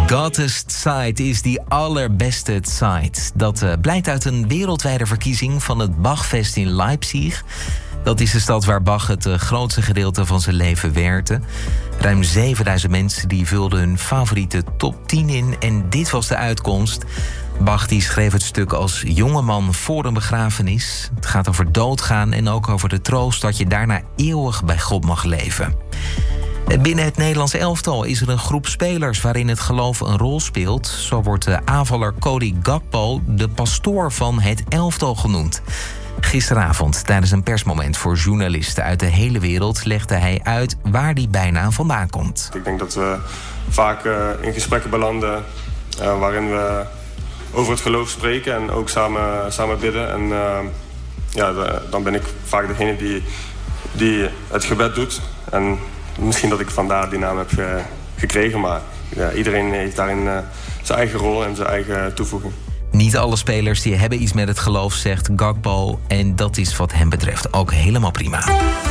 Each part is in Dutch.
Gottest Zeit is die allerbeste Zeit. Dat blijkt uit een wereldwijde verkiezing van het Bachfest in Leipzig. Dat is de stad waar Bach het grootste gedeelte van zijn leven werkte. Ruim 7000 mensen die vulden hun favoriete top 10 in en dit was de uitkomst. Bach die schreef het stuk als jongeman voor een begrafenis. Het gaat over doodgaan en ook over de troost dat je daarna eeuwig bij God mag leven. Binnen het Nederlands elftal is er een groep spelers waarin het geloof een rol speelt. Zo wordt de aanvaller Cody Gakpo de pastoor van het elftal genoemd. Gisteravond, tijdens een persmoment voor journalisten uit de hele wereld, legde hij uit waar die bijnaam vandaan komt. Ik denk dat we vaak in gesprekken belanden waarin we over het geloof spreken en ook samen bidden. En dan ben ik vaak degene die het gebed doet. En misschien dat ik vandaar die naam heb gekregen, maar iedereen heeft daarin zijn eigen rol en zijn eigen toevoeging. Niet alle spelers die hebben iets met het geloof, zegt Gakpo. En dat is wat hem betreft ook helemaal prima.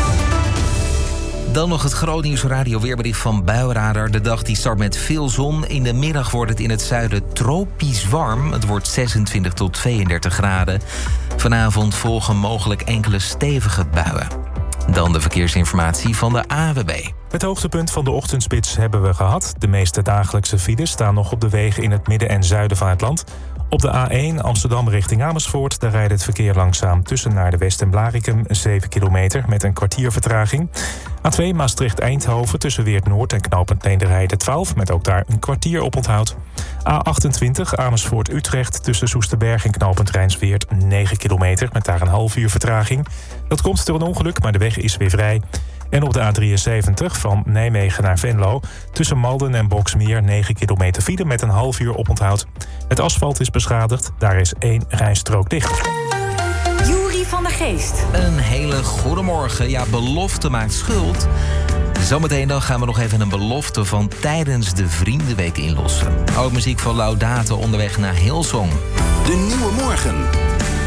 Dan nog het Grootnieuws Radio weerbericht van Buienradar. De dag die start met veel zon. In de middag wordt het in het zuiden tropisch warm. Het wordt 26 tot 32 graden. Vanavond volgen mogelijk enkele stevige buien. Dan de verkeersinformatie van de ANWB. Het hoogtepunt van de ochtendspits hebben we gehad. De meeste dagelijkse files staan nog op de wegen in het midden en zuiden van het land. Op de A1 Amsterdam richting Amersfoort, daar rijdt het verkeer langzaam tussen naar de West en Blaricum, 7 kilometer met een kwartier vertraging. A2 Maastricht-Eindhoven tussen Weert-Noord en knooppunt Leenderheide 12, met ook daar een kwartier oponthoud. A28 Amersfoort-Utrecht tussen Soesterberg en knooppunt Rijnsweert 9 kilometer met daar een half uur vertraging. Dat komt door een ongeluk, maar de weg is weer vrij. En op de A73 van Nijmegen naar Venlo tussen Malden en Boxmeer 9 kilometer file met een half uur oponthoud. Het asfalt is beschadigd, daar is 1 rijstrook dicht. Juri van der Geest. Een hele goede morgen. Ja, belofte maakt schuld. Zometeen dan gaan we nog even een belofte van tijdens de Vriendenweek inlossen. Ook muziek van Laudate onderweg naar Hillsong. De Nieuwe Morgen.